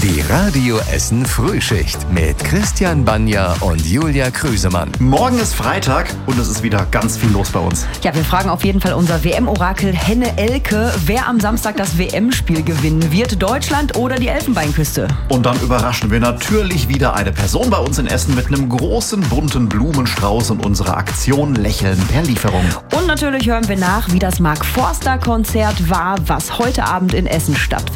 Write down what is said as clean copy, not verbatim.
Die Radio Essen Frühschicht mit Christian Banja und Julia Krüsemann. Morgen ist Freitag und es ist wieder ganz viel los bei uns. Ja, wir fragen auf jeden Fall unser WM-Orakel Henne Elke, wer am Samstag das WM-Spiel gewinnen wird, Deutschland oder die Elfenbeinküste. Und dann überraschen wir natürlich wieder eine Person bei uns in Essen mit einem großen bunten Blumenstrauß und unserer Aktion Lächeln per Lieferung. Und natürlich hören wir nach, wie das Mark-Forster-Konzert war, was heute Abend in Essen stattfindet.